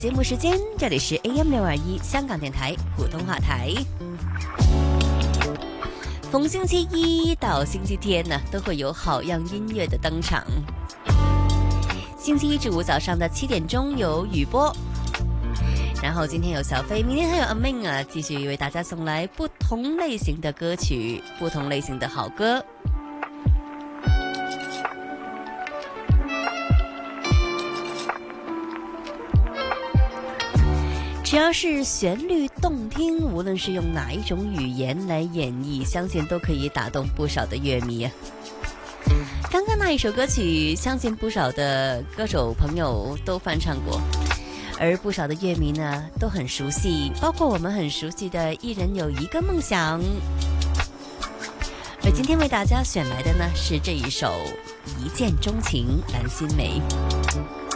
节目时间，这里是 AM621 香港电台普通话台。逢星期一到星期天呢，都会有好样音乐的登场。星期一至五早上的7点钟有雨波，然后今天有小飞，明天还有阿明啊，继续为大家送来不同类型的歌曲，不同类型的好歌。只要是旋律动听，无论是用哪一种语言来演绎，相信都可以打动不少的乐迷啊。刚刚那一首歌曲，相信不少的歌手朋友都翻唱过，而不少的乐迷呢都很熟悉，包括我们很熟悉的一人有一个梦想。而今天为大家选来的呢是这一首一见钟情蓝心湄。